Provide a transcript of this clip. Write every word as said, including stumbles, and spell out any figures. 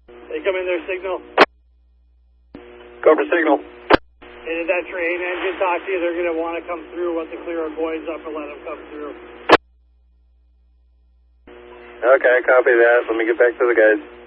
They come in their signal. Go for signal. And if that train engine talk to you, they're going to want to come through. Want to clear our boys up and let them come through. Okay, copy that. Let me get back to the guys.